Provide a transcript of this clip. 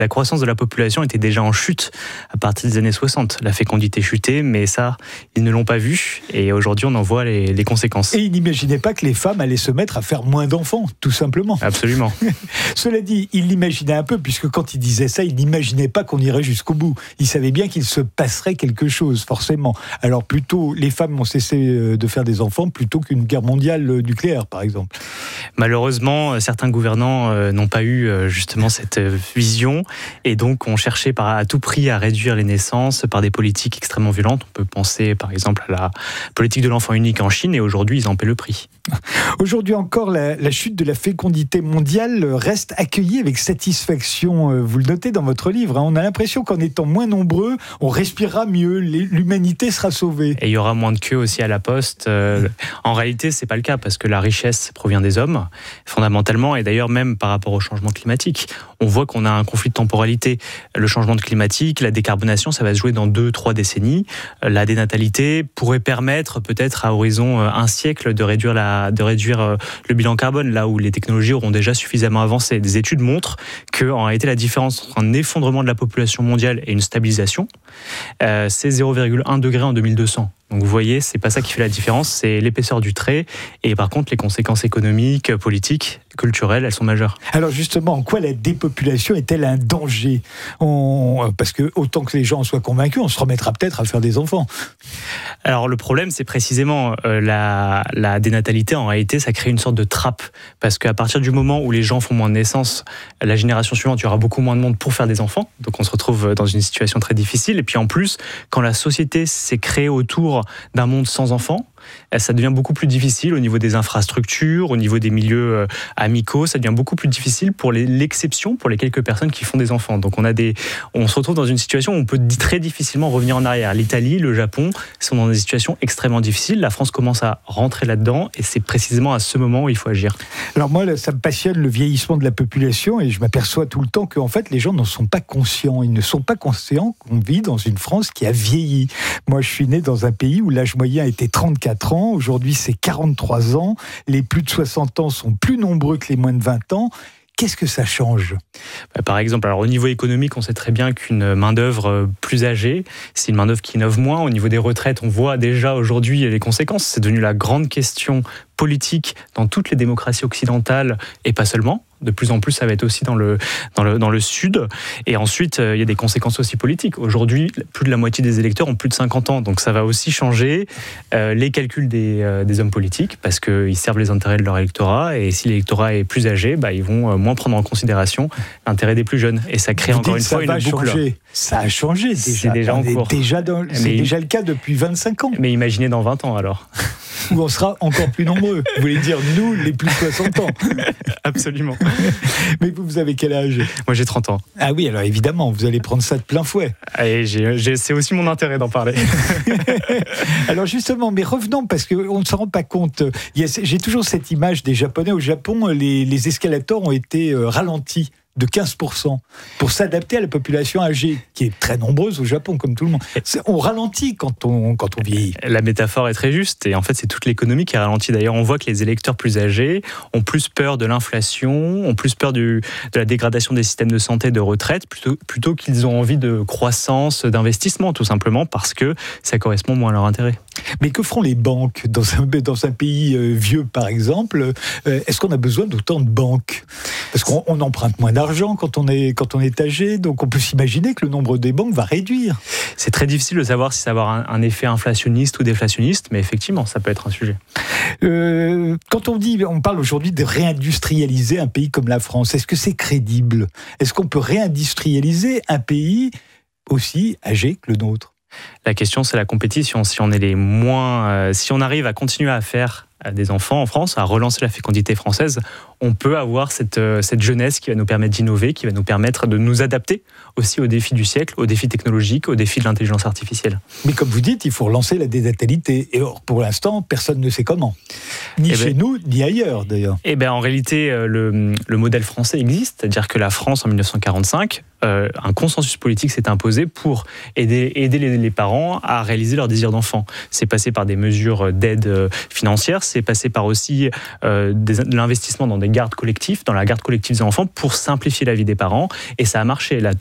La croissance de la population était déjà en chute à partir des années 60. La fécondité chutait, mais ça, ils ne l'ont pas vu. Et aujourd'hui, on en voit les conséquences. Et ils n'imaginaient pas que les femmes allaient se mettre à faire moins d'enfants, tout simplement. Absolument. Cela dit, ils l'imaginaient un peu, puisque quand ils disaient ça, ils n'imaginaient pas qu'on irait jusqu'au bout. Ils savaient bien qu'il se passerait quelque chose, forcément. Alors plutôt, les femmes ont cessé de faire des enfants plutôt qu'une guerre mondiale nucléaire, par exemple. Malheureusement, certains gouvernants n'ont pas eu justement cette vision et donc ont cherché à tout prix à réduire les naissances par des politiques extrêmement violentes. On peut penser par exemple à la politique de l'enfant unique en Chine et aujourd'hui ils en paient le prix. Aujourd'hui encore, la chute de la fécondité mondiale reste accueillie avec satisfaction. Vous le notez dans votre livre. On a l'impression qu'en étant moins nombreux, on respirera mieux, l'humanité sera sauvée. Et il y aura moins de queues aussi à la poste. En réalité, c'est pas le cas parce que la richesse provient des hommes, fondamentalement, et d'ailleurs même par rapport au changement climatique. On voit qu'on a un conflit de temporalité. Le changement climatique, la décarbonation, ça va se jouer dans 2-3 décennies. La dénatalité pourrait permettre peut-être à horizon un siècle de réduire le bilan carbone, là où les technologies auront déjà suffisamment avancé. Des études montrent qu'en réalité, la différence entre un effondrement de la population mondiale et une stabilisation, c'est 0,1 degré en 2200. Donc vous voyez, c'est pas ça qui fait la différence, c'est l'épaisseur du trait. Et par contre, les conséquences économiques, politiques, culturelles, elles sont majeures. Alors justement, en quoi la dépopulation est-elle un danger ? Parce que autant que les gens en soient convaincus, on se remettra peut-être à faire des enfants. Alors le problème, c'est précisément la dénatalité. En réalité, ça crée une sorte de trappe. Parce qu'à partir du moment où les gens font moins de naissances, la génération suivante, il y aura beaucoup moins de monde pour faire des enfants. Donc on se retrouve dans une situation très difficile. Et puis en plus, quand la société s'est créée autour d'un monde sans enfants, ça devient beaucoup plus difficile au niveau des infrastructures, au niveau des milieux amicaux, ça devient beaucoup plus difficile pour l'exception, pour les quelques personnes qui font des enfants. Donc on se retrouve dans une situation où on peut très difficilement revenir en arrière. L'Italie, le Japon sont dans des situations extrêmement difficiles. La France commence à rentrer là-dedans et c'est précisément à ce moment où il faut agir. Alors moi, ça me passionne le vieillissement de la population et je m'aperçois tout le temps qu'en fait, les gens n'en sont pas conscients. Ils ne sont pas conscients qu'on vit dans une France qui a vieilli. Moi, je suis né dans un pays où l'âge moyen était 34 ans. Aujourd'hui, c'est 43 ans. Les plus de 60 ans sont plus nombreux que les moins de 20 ans. Qu'est-ce que ça change ? Par exemple, alors, au niveau économique, on sait très bien qu'une main-d'œuvre plus âgée, c'est une main-d'œuvre qui innove moins. Au niveau des retraites, on voit déjà aujourd'hui les conséquences. C'est devenu la grande question politique dans toutes les démocraties occidentales et pas seulement. De plus en plus, ça va être aussi dans le sud. Et ensuite, il y a des conséquences aussi politiques. Aujourd'hui, plus de la moitié des électeurs ont plus de 50 ans. Donc ça va aussi changer les calculs des hommes politiques parce qu'ils servent les intérêts de leur électorat. Et si l'électorat est plus âgé, ils vont moins prendre en considération l'intérêt des plus jeunes. Et ça crée encore une fois une boucle. Ça a changé déjà. C'est déjà en cours. C'est déjà le cas depuis 25 ans. Mais imaginez dans 20 ans alors. Où on sera encore plus nombreux. Vous voulez dire nous, les plus de 60 ans. Absolument. Mais vous avez quel âge ? Moi, j'ai 30 ans. Ah oui, alors évidemment, vous allez prendre ça de plein fouet. Et c'est aussi mon intérêt d'en parler. Alors justement, mais revenons, parce qu'on ne s'en rend pas compte. J'ai toujours cette image des Japonais. Au Japon, les escalators ont été ralentis de 15% pour s'adapter à la population âgée, qui est très nombreuse au Japon, comme tout le monde. On ralentit quand on vieillit. La métaphore est très juste, et en fait, c'est toute l'économie qui est ralentie. D'ailleurs, on voit que les électeurs plus âgés ont plus peur de l'inflation, ont plus peur de la dégradation des systèmes de santé et de retraite, plutôt qu'ils ont envie de croissance, d'investissement, tout simplement, parce que ça correspond moins à leur intérêt. Mais que feront les banques dans un pays vieux, par exemple ? Est-ce qu'on a besoin d'autant de banques ? Parce qu'on emprunte moins d'argent quand on est âgé, donc on peut s'imaginer que le nombre des banques va réduire. C'est très difficile de savoir si ça va avoir un effet inflationniste ou déflationniste, mais effectivement, ça peut être un sujet. Quand on parle aujourd'hui de réindustrialiser un pays comme la France, est-ce que c'est crédible ? Est-ce qu'on peut réindustrialiser un pays aussi âgé que le nôtre ? La question, c'est la compétition. Si on arrive à continuer à faire des enfants en France, à relancer la fécondité française, on peut avoir cette jeunesse qui va nous permettre d'innover, qui va nous permettre de nous adapter aussi aux défis du siècle, aux défis technologiques, aux défis de l'intelligence artificielle. Mais comme vous dites, il faut relancer la dénatalité. Et or, pour l'instant, personne ne sait comment. Ni chez nous, ni ailleurs d'ailleurs. En réalité, le modèle français existe, c'est-à-dire que la France, en 1945, un consensus politique s'est imposé pour aider les parents à réaliser leur désir d'enfant. C'est passé par des mesures d'aide financière, c'est passé par aussi de l'investissement dans des gardes collectifs, dans la garde collective des enfants pour simplifier la vie des parents. Et ça a marché.